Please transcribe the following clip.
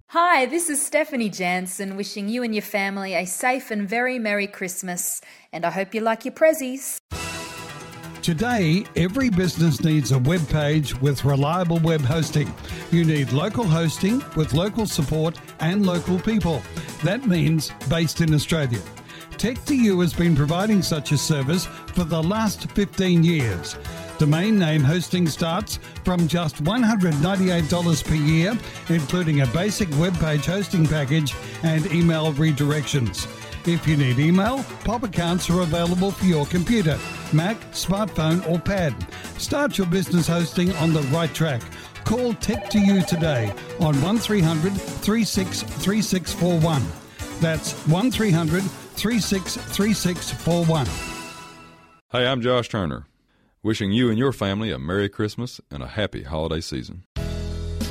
Hi, this is Stephanie Jansen wishing you and your family a safe and very Merry Christmas, and I hope you like your prezzies. Today, every business needs a web page with reliable web hosting. You need local hosting with local support and local people. That means based in Australia. Tech2U has been providing such a service for the last 15 years. Domain name hosting starts from just $198 per year, including a basic web page hosting package and email redirections. If you need email, POP accounts are available for your computer, Mac, smartphone or pad. Start your business hosting on the right track. Call Tech2U today on 1300 36 3641. That's 1300 36 3641. Hey, I'm Josh Turner, wishing you and your family a Merry Christmas and a happy holiday season.